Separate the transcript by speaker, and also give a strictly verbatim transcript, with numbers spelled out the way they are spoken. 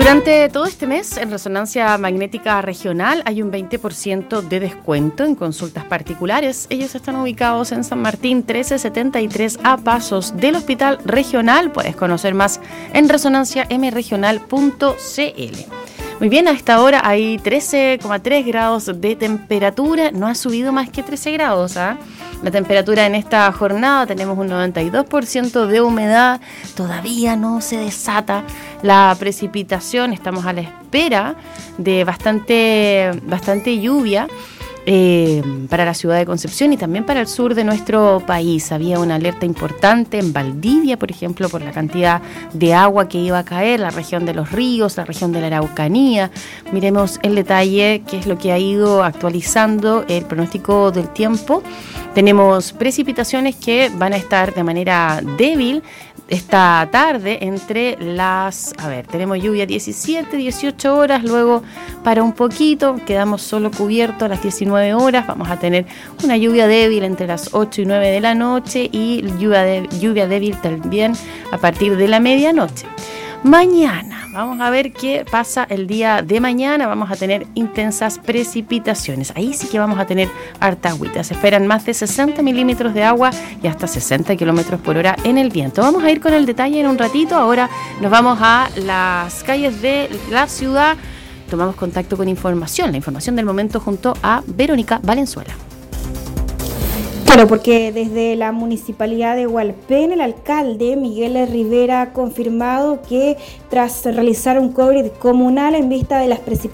Speaker 1: Durante todo este mes, en Resonancia Magnética Regional hay un veinte por ciento de descuento en consultas particulares. Ellos están ubicados en San Martín trece setenta y tres, a pasos del Hospital Regional. Puedes conocer más en resonancia m regional punto c l. Muy bien, a esta hora hay trece coma tres grados de temperatura. No ha subido más que trece grados, ¿ah? ¿eh? La temperatura en esta jornada, tenemos un noventa y dos por ciento de humedad. Todavía no se desata la precipitación. Estamos a la espera de bastante, bastante lluvia eh, para la ciudad de Concepción y también para el sur de nuestro país. Había una alerta importante en Valdivia, por ejemplo, por la cantidad de agua que iba a caer, la región de los ríos, la región de la Araucanía. Miremos el detalle, qué es lo que ha ido actualizando el pronóstico del tiempo. Tenemos precipitaciones que van a estar de manera débil esta tarde entre las, a ver, tenemos lluvia diecisiete, dieciocho horas, luego para un poquito, quedamos solo cubiertos a las diecinueve horas, vamos a tener una lluvia débil entre las ocho y nueve de la noche y lluvia, de, lluvia débil también a partir de la medianoche. Mañana, vamos a ver qué pasa el día de mañana. Vamos a tener intensas precipitaciones. Ahí sí que vamos a tener harta agüita. Se esperan más de sesenta milímetros de agua y hasta sesenta kilómetros por hora en el viento. Vamos a ir con el detalle en un ratito. Ahora nos vamos a las calles de la ciudad. Tomamos contacto con información, la información del momento junto a Verónica Valenzuela.
Speaker 2: Claro, porque desde la Municipalidad de Hualpén, el alcalde Miguel Rivera ha confirmado que tras realizar un COVID comunal en vista de las precipitaciones